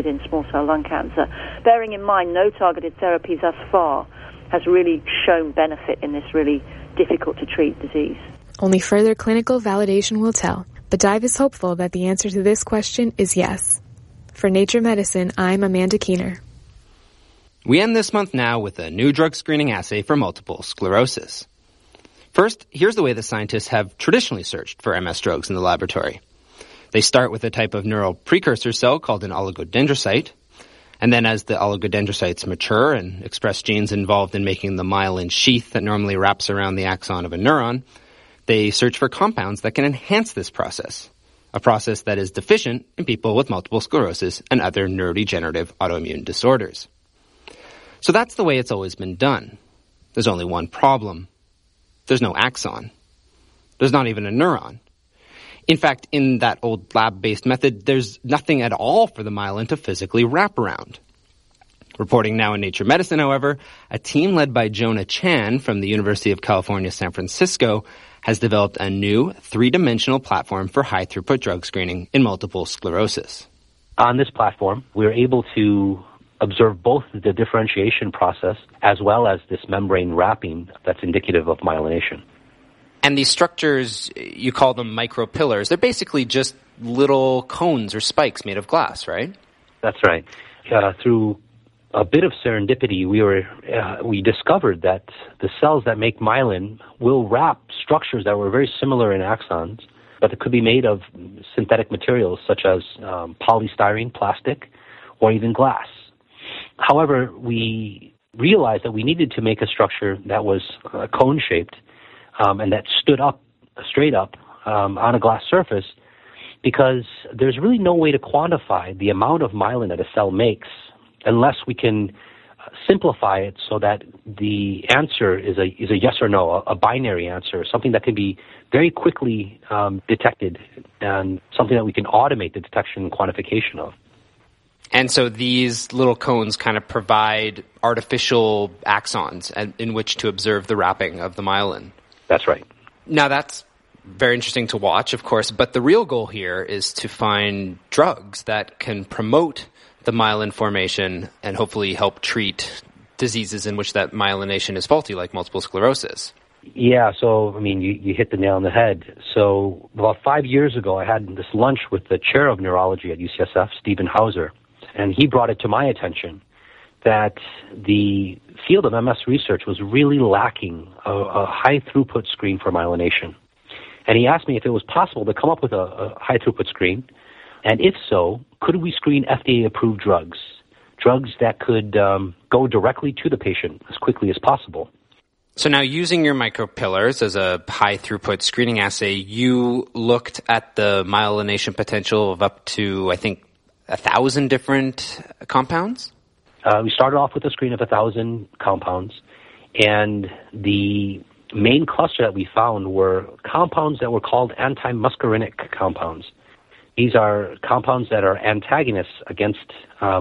in small cell lung cancer. Bearing in mind, no targeted therapy thus far has really shown benefit in this really difficult to treat disease. Only further clinical validation will tell, but Dive is hopeful that the answer to this question is yes. For Nature Medicine, I'm Amanda Keener. We end this month now with a new drug screening assay for multiple sclerosis. First, here's the way the scientists have traditionally searched for MS drugs in the laboratory. They start with a type of neural precursor cell called an oligodendrocyte, and then as the oligodendrocytes mature and express genes involved in making the myelin sheath that normally wraps around the axon of a neuron, they search for compounds that can enhance this process, a process that is deficient in people with multiple sclerosis and other neurodegenerative autoimmune disorders. So that's the way it's always been done. There's only one problem. There's no axon. There's not even a neuron. In fact, in that old lab-based method, there's nothing at all for the myelin to physically wrap around. Reporting now in Nature Medicine, however, a team led by Jonah Chan from the University of California, San Francisco, has developed a new three-dimensional platform for high-throughput drug screening in multiple sclerosis. On this platform, we're able to observe both the differentiation process as well as this membrane wrapping that's indicative of myelination. And these structures, you call them micropillars. They're basically just little cones or spikes made of glass, right? That's right. Through a bit of serendipity, we discovered that the cells that make myelin will wrap structures that were very similar in axons, but it could be made of synthetic materials such as polystyrene, plastic, or even glass. However, we realized that we needed to make a structure that was cone-shaped and that stood up, straight up, on a glass surface, because there's really no way to quantify the amount of myelin that a cell makes unless we can simplify it so that the answer is a yes or no, a binary answer, something that can be very quickly detected and something that we can automate the detection and quantification of. And so these little cones kind of provide artificial axons in which to observe the wrapping of the myelin. That's right. Now, that's very interesting to watch, of course, but the real goal here is to find drugs that can promote the myelin formation and hopefully help treat diseases in which that myelination is faulty, like multiple sclerosis. Yeah, so, I mean, you hit the nail on the head. So about 5 years ago, I had this lunch with the chair of neurology at UCSF, Stephen Hauser, and he brought it to my attention that the field of MS research was really lacking a high-throughput screen for myelination. And he asked me if it was possible to come up with a high-throughput screen, and if so, could we screen FDA-approved drugs that could go directly to the patient as quickly as possible. So now, using your micropillars as a high-throughput screening assay, you looked at the myelination potential of up to, I think, 1,000 different compounds? We started off with a screen of 1,000 compounds, and the main cluster that we found were compounds that were called anti-muscarinic compounds. These are compounds that are antagonists against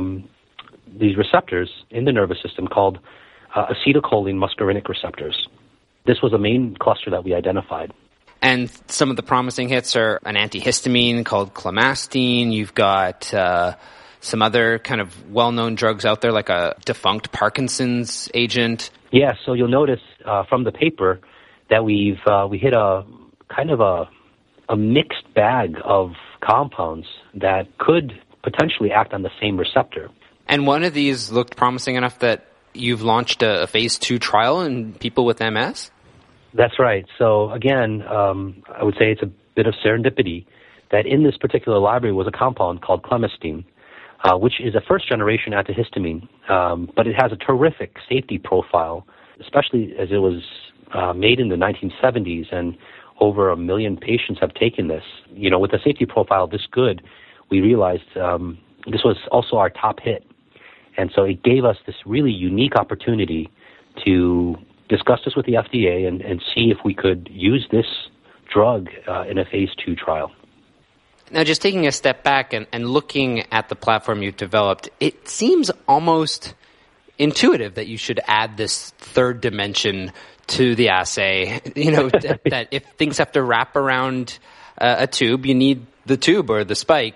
these receptors in the nervous system called acetylcholine muscarinic receptors. This was a main cluster that we identified. And some of the promising hits are an antihistamine called clemastine. You've got some other kind of well-known drugs out there, like a defunct Parkinson's agent. Yeah, so you'll notice from the paper that we hit a kind of a mixed bag of compounds that could potentially act on the same receptor. And one of these looked promising enough that you've launched a phase 2 trial in people with MS? That's right. So again, I would say it's a bit of serendipity that in this particular library was a compound called clemastine, which is a first-generation antihistamine, but it has a terrific safety profile, especially as it was made in the 1970s, and over 1 million patients have taken this. You know, with a safety profile this good, we realized this was also our top hit. And so it gave us this really unique opportunity to discuss this with the FDA and see if we could use this drug in a phase 2 trial. Now, just taking a step back and looking at the platform you've developed, it seems almost intuitive that you should add this third dimension to the assay. You know, that if things have to wrap around a tube, you need the tube or the spike.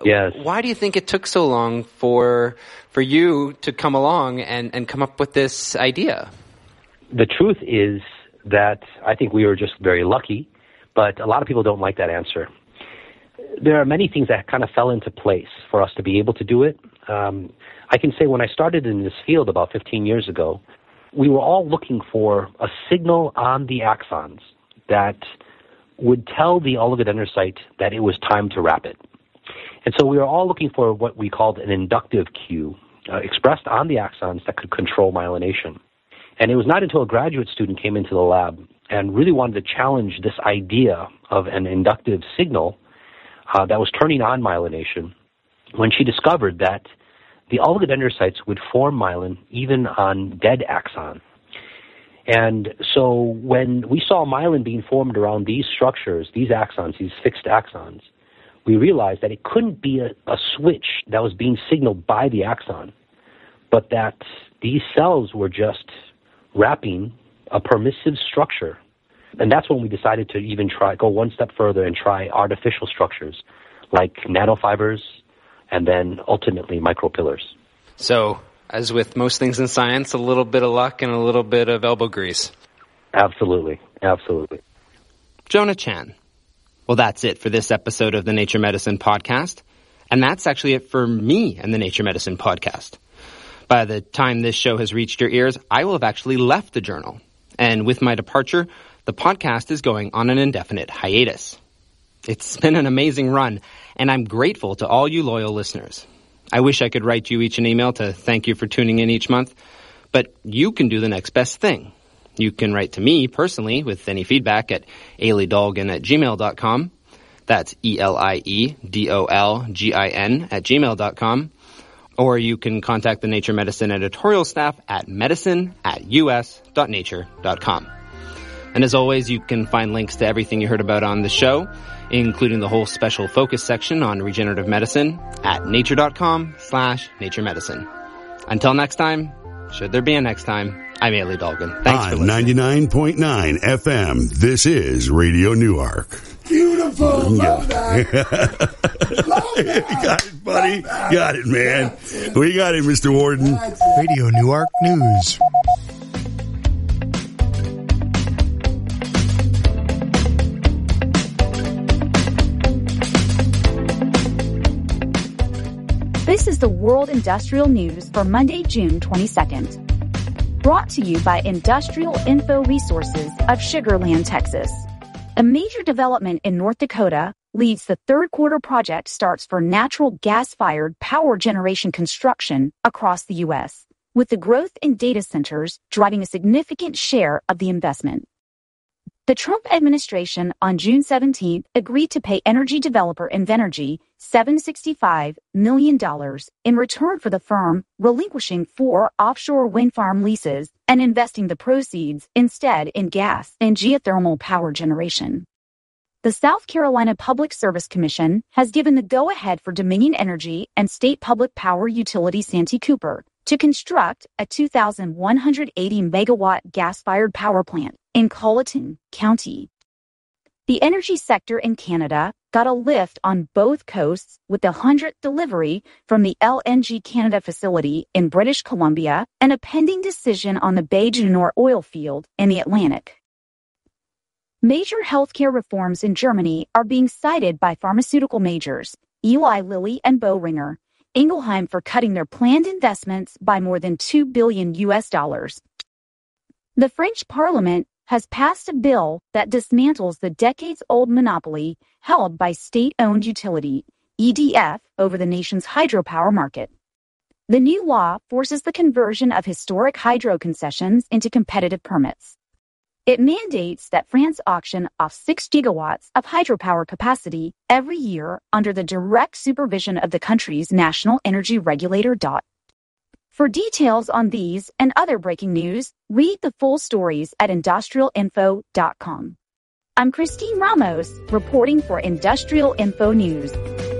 Yes. Why do you think it took so long for you to come along and come up with this idea? The truth is that I think we were just very lucky, but a lot of people don't like that answer. There are many things that kind of fell into place for us to be able to do it. I can say when I started in this field about 15 years ago, we were all looking for a signal on the axons that would tell the oligodendrocyte that it was time to wrap it. And so we were all looking for what we called an inductive cue expressed on the axons that could control myelination. And it was not until a graduate student came into the lab and really wanted to challenge this idea of an inductive signal that was turning on myelination when she discovered that the oligodendrocytes would form myelin even on dead axon. And so when we saw myelin being formed around these structures, these axons, these fixed axons, we realized that it couldn't be a switch that was being signaled by the axon, but that these cells were just wrapping a permissive structure. And that's when we decided to even go one step further and try artificial structures like nanofibers and then ultimately micropillars. So, as with most things in science, a little bit of luck and a little bit of elbow grease. Absolutely. Absolutely. Jonah Chan. Well, that's it for this episode of the Nature Medicine Podcast. And that's actually it for me and the Nature Medicine Podcast. By the time this show has reached your ears, I will have actually left the journal. And with my departure, the podcast is going on an indefinite hiatus. It's been an amazing run, and I'm grateful to all you loyal listeners. I wish I could write you each an email to thank you for tuning in each month, but you can do the next best thing. You can write to me personally with any feedback at eliedolgin@gmail.com. That's ELIEDOLGIN@gmail.com. Or you can contact the Nature Medicine editorial staff at medicine@us.nature.com. And as always, you can find links to everything you heard about on the show, including the whole special focus section on regenerative medicine at nature.com/naturemedicine. Until next time, should there be a next time, I'm Elied Dolgin. Thanks for listening. 99.9 FM, this is Radio Newark. Beautiful. Love that. Got it, buddy. Got it, man. We got it, Mr. Warden. Radio Newark News. This is the World Industrial News for Monday, June 22nd. Brought to you by Industrial Info Resources of Sugar Land, Texas. A major development in North Dakota leads the third quarter project starts for natural gas-fired power generation construction across the U.S., with the growth in data centers driving a significant share of the investment. The Trump administration on June 17th agreed to pay energy developer Invenergy $765 million in return for the firm relinquishing 4 offshore wind farm leases and investing the proceeds instead in gas and geothermal power generation. The South Carolina Public Service Commission has given the go-ahead for Dominion Energy and State Public Power Utility Santee Cooper to construct a 2,180-megawatt gas-fired power plant in Colleton County. The energy sector in Canada got a lift on both coasts with the 100th delivery from the LNG Canada facility in British Columbia and a pending decision on the Bay du Nord oil field in the Atlantic. Major healthcare reforms in Germany are being cited by pharmaceutical majors Eli Lilly and Boehringer Ingelheim for cutting their planned investments by more than $2 billion. The French Parliament has passed a bill that dismantles the decades-old monopoly held by state-owned utility, EDF, over the nation's hydropower market. The new law forces the conversion of historic hydro concessions into competitive permits. It mandates that France auction off 6 gigawatts of hydropower capacity every year under the direct supervision of the country's national energy regulator. For details on these and other breaking news, read the full stories at industrialinfo.com. I'm Christine Ramos, reporting for Industrial Info News.